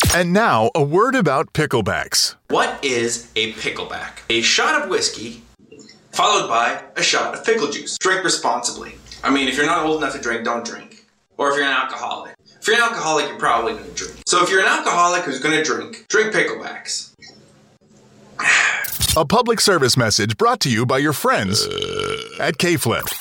And now, a word about picklebacks. What is a pickleback? A shot of whiskey followed by a shot of pickle juice. Drink responsibly. I mean, if you're not old enough to drink, don't drink. Or if you're an alcoholic. If you're an alcoholic, you're probably going to drink. So if you're an alcoholic who's going to drink picklebacks. A public service message brought to you by your friends at K-Flip.